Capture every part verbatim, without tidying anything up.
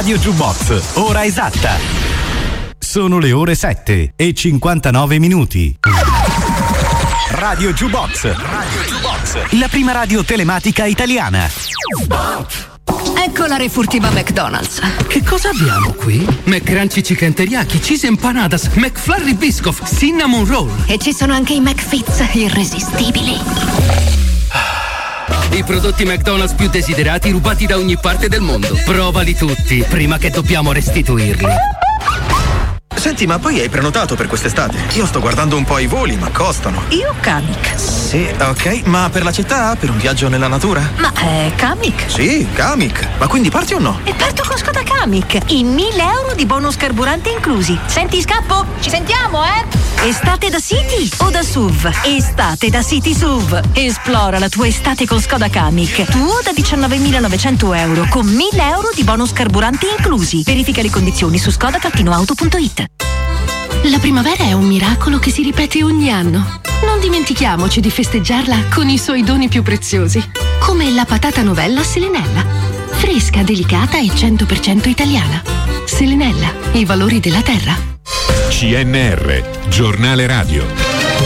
Radio Jukebox, ora esatta. Sono le ore sette e cinquantanove minuti. Radio Jukebox, Radio Jukebox, la prima radio telematica italiana. Ecco la refurtiva McDonald's. Che cosa abbiamo qui? McCrunchy Chicken Teriyaki, Cheese Empanadas, McFlurry Biscoff, Cinnamon Roll. E ci sono anche i McFits irresistibili. I prodotti McDonald's più desiderati rubati da ogni parte del mondo. Provali tutti, prima che dobbiamo restituirli. Senti, ma poi hai prenotato per quest'estate? Io sto guardando un po' i voli, ma costano. Io Kamiq. Sì, ok, ma per la città? Per un viaggio nella natura? Ma è Kamiq? Sì, Kamiq. Ma quindi parti o no? E parto con Skoda Kamiq. I mille euro di bonus carburante inclusi. Senti, scappo? Ci sentiamo, eh? Estate da City o da S U V? Estate da City S U V. Esplora la tua estate con Skoda Kamiq. Tuo da diciannovemilanovecento euro con mille euro di bonus carburante inclusi. Verifica le condizioni su skoda auto punto it. La primavera è un miracolo che si ripete ogni anno. Non dimentichiamoci di festeggiarla con i suoi doni più preziosi, come la patata novella Selenella. Fresca, delicata e cento per cento italiana. Selenella, i valori della terra. C N R, giornale radio.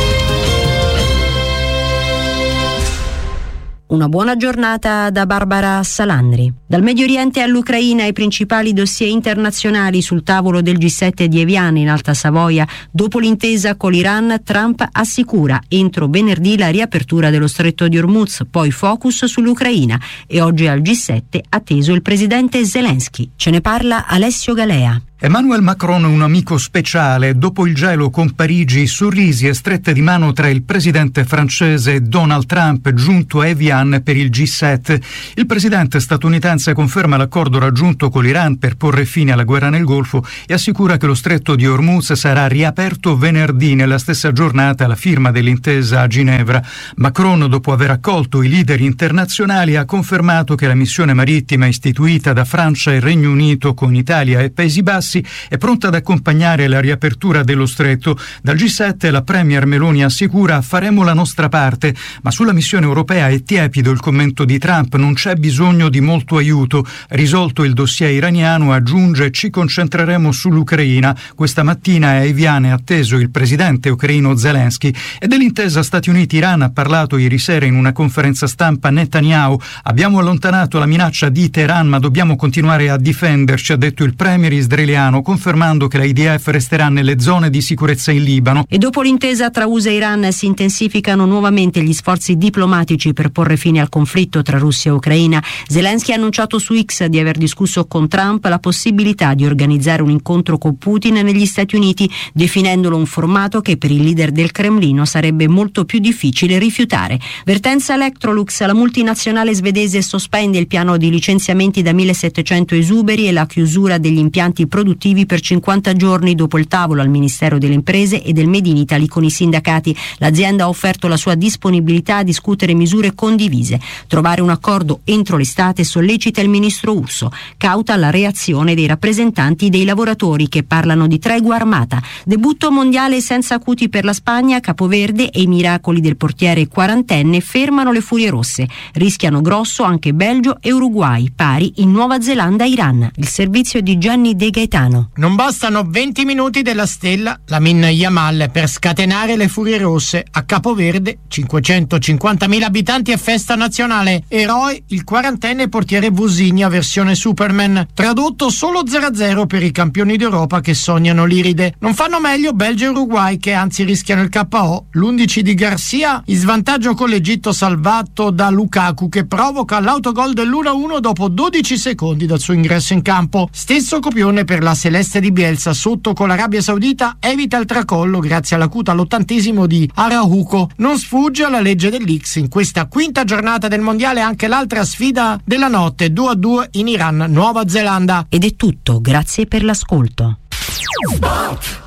Una buona giornata da Barbara Salandri. Dal Medio Oriente all'Ucraina, i principali dossier internazionali sul tavolo del G sette di Evian in Alta Savoia. Dopo l'intesa con l'Iran, Trump assicura entro venerdì la riapertura dello stretto di Hormuz, poi focus sull'Ucraina e oggi al G sette atteso il presidente Zelensky. Ce ne parla Alessio Galea. Emmanuel Macron, un amico speciale, dopo il gelo con Parigi, sorrisi e strette di mano tra il presidente francese Donald Trump giunto a Evian per il G sette. Il presidente statunitense conferma l'accordo raggiunto con l'Iran per porre fine alla guerra nel Golfo e assicura che lo stretto di Hormuz sarà riaperto venerdì, nella stessa giornata la firma dell'intesa a Ginevra. Macron, dopo aver accolto i leader internazionali, ha confermato che la missione marittima istituita da Francia e Regno Unito con Italia e Paesi Bassi è pronta ad accompagnare la riapertura dello stretto. Dal G sette la premier Meloni assicura: faremo la nostra parte, ma sulla missione europea è tiepido il commento di Trump, non c'è bisogno di molto aiuto. Risolto il dossier iraniano, aggiunge, ci concentreremo sull'Ucraina. Questa mattina a Evian è atteso il presidente ucraino Zelensky. E dell'intesa Stati Uniti-Iran ha parlato ieri sera in una conferenza stampa Netanyahu. Abbiamo allontanato la minaccia di Teheran, ma dobbiamo continuare a difenderci, ha detto il premier israeliano, confermando che la I D F resterà nelle zone di sicurezza in Libano. E dopo l'intesa tra U S A e Iran si intensificano nuovamente gli sforzi diplomatici per porre fine al conflitto tra Russia e Ucraina. Zelensky ha annunciato su X di aver discusso con Trump la possibilità di organizzare un incontro con Putin negli Stati Uniti, definendolo un formato che per il leader del Cremlino sarebbe molto più difficile rifiutare. Vertenza Electrolux, la multinazionale svedese sospende il piano di licenziamenti da millesettecento esuberi e la chiusura degli impianti produttivi per cinquanta giorni dopo il tavolo al Ministero delle Imprese e del Made in Italy con i sindacati. L'azienda ha offerto la sua disponibilità a discutere misure condivise. Trovare un accordo entro l'estate sollecita il ministro Urso, cauta la reazione dei rappresentanti dei lavoratori che parlano di tregua armata. Debutto mondiale senza acuti per la Spagna, Capoverde e i miracoli del portiere quarantenne fermano le furie rosse. Rischiano grosso anche Belgio e Uruguay, pari in Nuova Zelanda e Iran. Il servizio di Gianni De Gaetano. Non bastano venti minuti della stella Lamin Yamal per scatenare le furie rosse a Capoverde, cinquecentocinquantamila abitanti e festa nazionale. Eroe il quarantenne portiere Vusigna versione Superman. Tradotto solo zero a zero per i campioni d'Europa che sognano l'Iride. Non fanno meglio Belgio e Uruguay che anzi rischiano il K O. L'undici di Garcia in svantaggio con l'Egitto salvato da Lukaku che provoca l'autogol dell'uno a uno dopo dodici secondi dal suo ingresso in campo. Stesso copione per la Celeste di Bielsa, sotto con l'Arabia Saudita evita il tracollo grazie all'acuta all'ottantesimo di Araujo. Non sfugge alla legge dell'X in questa quinta giornata del mondiale anche l'altra sfida della notte, due a due in Iran, Nuova Zelanda. Ed è tutto, grazie per l'ascolto.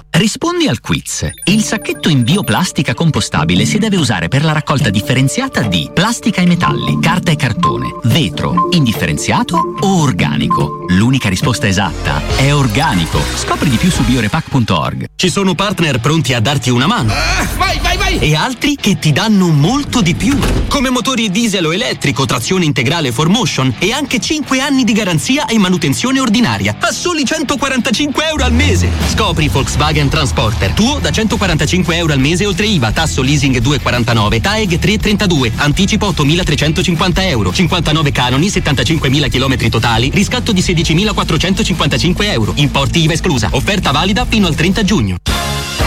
Rispondi al quiz. Il sacchetto in bioplastica compostabile si deve usare per la raccolta differenziata di plastica e metalli, carta e cartone, vetro, indifferenziato o organico. L'unica risposta esatta è organico. Scopri di più su biorepack punto org. Ci sono partner pronti a darti una mano. Uh, vai, vai, vai! E altri che ti danno molto di più. Come motori diesel o elettrico, trazione integrale four motion e anche cinque anni di garanzia e manutenzione ordinaria. A soli centoquarantacinque euro al mese. Scopri Volkswagen Transporter. Tuo da centoquarantacinque euro al mese oltre I V A, tasso leasing due virgola quarantanove, T A E G tre virgola trentadue, anticipo ottomilatrecentocinquanta euro, cinquantanove canoni, settantacinquemila chilometri totali, riscatto di sedicimilaquattrocentocinquantacinque euro, importi I V A esclusa. Offerta valida fino al trenta giugno.